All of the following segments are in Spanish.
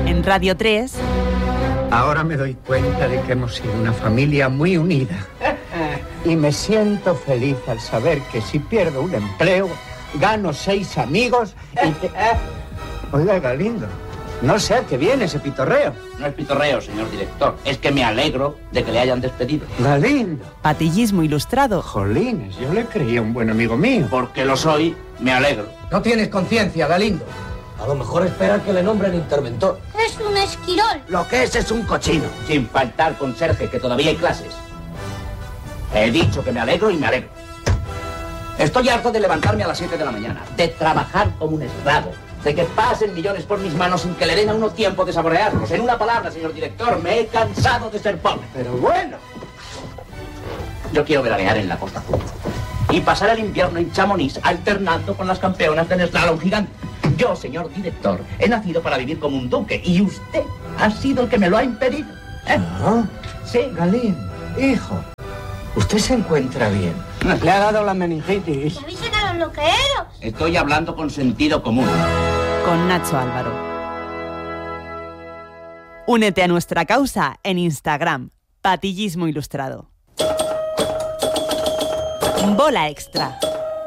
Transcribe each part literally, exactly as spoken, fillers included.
En Radio tres... Ahora me doy cuenta de que hemos sido una familia muy unida. Y me siento feliz al saber que si pierdo un empleo, gano seis amigos y... Te... Oiga, Galindo, no sé a qué viene ese pitorreo. No es pitorreo, señor director. Es que me alegro de que le hayan despedido. Galindo. Patillismo ilustrado. Jolines, yo le creía un buen amigo mío. Porque lo soy, me alegro. No tienes conciencia, Galindo. A lo mejor espera que le nombren interventor. Es un esquirol. Lo que es es un cochino. Sin faltar conserje, que todavía hay clases. He dicho que me alegro y me alegro. Estoy harto de levantarme a las siete de la mañana, de trabajar como un esclavo, de que pasen millones por mis manos sin que le den a uno tiempo de saborearlos. En una palabra, señor director, me he cansado de ser pobre. Pero bueno. Yo quiero veranear en la Costa Azul y pasar el invierno en Chamonix alternando con las campeonas del slalom gigante. Yo, señor director, he nacido para vivir como un duque y usted ha sido el que me lo ha impedido. ¿Eh? ¿No? Sí. Galindo, hijo, usted se encuentra bien. Le ha dado la meningitis. ¿Ya habéis sacado los loqueros? Estoy hablando con sentido común. Con Nacho Álvaro. Únete a nuestra causa en Instagram. Patillismo ilustrado. Bola extra.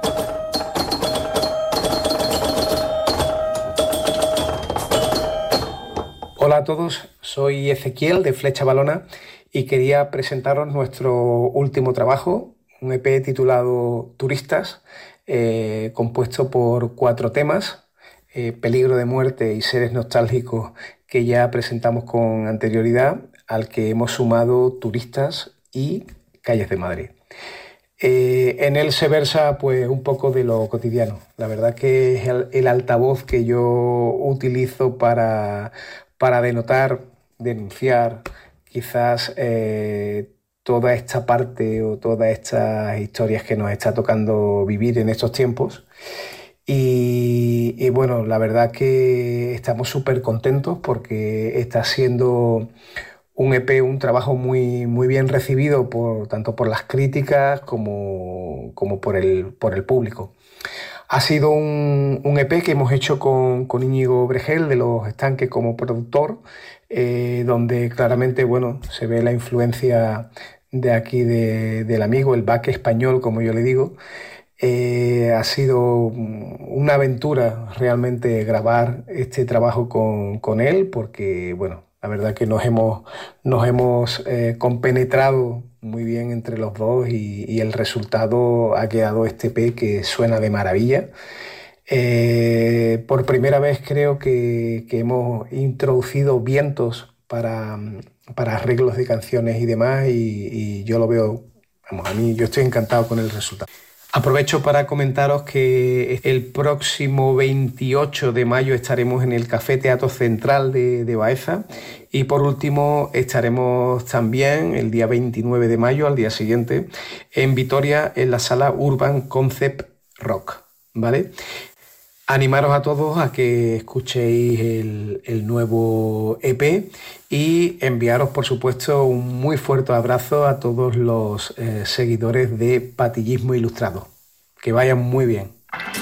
Hola a todos, soy Ezequiel de Flecha Balona y quería presentaros nuestro último trabajo, un E P titulado Turistas, eh, compuesto por cuatro temas, eh, Peligro de muerte y Seres nostálgicos, que ya presentamos con anterioridad, al que hemos sumado Turistas y Calles de Madrid. Eh, en él se versa pues un poco de lo cotidiano. La verdad que es el, el altavoz que yo utilizo para, para denotar, denunciar quizás eh, toda esta parte o todas estas historias que nos está tocando vivir en estos tiempos. Y, y bueno, la verdad que estamos súper contentos porque está siendo un E P, un trabajo muy, muy bien recibido por, tanto por las críticas como, como por, el, por el público. Ha sido un, un E P que hemos hecho con, con Íñigo Bregel de Los Estanques como productor, eh, donde claramente bueno, se ve la influencia de aquí de, del amigo, el baque español, como yo le digo. Eh, ha sido una aventura realmente grabar este trabajo con, con él, porque bueno, la verdad que nos hemos, nos hemos eh, compenetrado muy bien entre los dos y, y el resultado ha quedado este E P que suena de maravilla. Eh, por primera vez creo que, que hemos introducido vientos para, para arreglos de canciones y demás y, y yo lo veo, vamos, a mí yo estoy encantado con el resultado. Aprovecho para comentaros que el próximo veintiocho de mayo estaremos en el Café Teatro Central de, de Baeza y por último estaremos también el día veintinueve de mayo, al día siguiente, en Vitoria en la sala Urban Concept Rock, ¿vale? Animaros a todos a que escuchéis el, el nuevo E P y enviaros, por supuesto, un muy fuerte abrazo a todos los eh, seguidores de Patillismo Ilustrado. Que vayan muy bien.